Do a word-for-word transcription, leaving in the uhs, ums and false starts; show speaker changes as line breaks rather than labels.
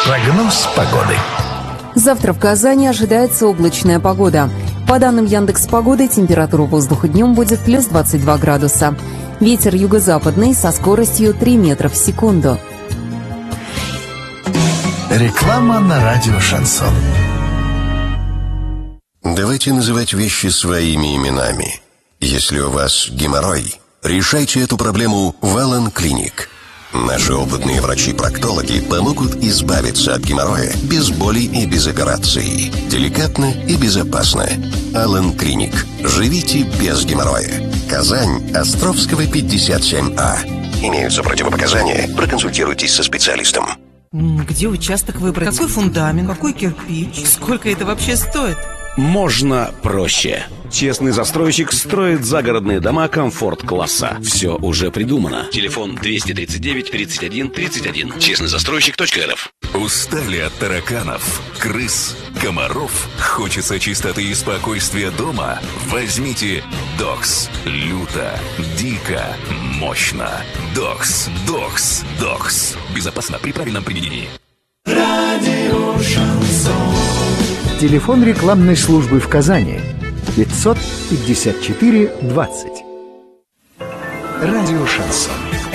Прогноз погоды.
Завтра в Казани ожидается облачная погода. По данным Яндекс.Погоды, температура воздуха днем будет плюс двадцать два градуса. Ветер юго-западный со скоростью три метра в секунду.
Реклама на радио «Шансон».
Давайте называть вещи своими именами. Если у вас геморрой, решайте эту проблему в Аллен Клиник. Наши опытные врачи-проктологи помогут избавиться от геморроя без боли и без операции. Деликатно и безопасно. Аллен Клиник. Живите без геморроя. Казань, Островского, пятьдесят семь А. Имеются противопоказания. Проконсультируйтесь со специалистом.
Где участок выбрать? Какой фундамент? Какой кирпич? Сколько это вообще стоит?
Можно проще. Честный застройщик строит загородные дома комфорт-класса. Все уже придумано. Телефон двести тридцать девять тридцать один тридцать один. честный застройщик точка эр эф.
Устали от тараканов, крыс, комаров? Хочется чистоты и спокойствия дома? Возьмите Докс. Люто, дико, мощно. Докс, Докс, Докс. Безопасно при правильном применении.
Радио «Шансон».
Телефон рекламной службы в Казани пятьсот пятьдесят четыре двадцать.
Радио «Шансон».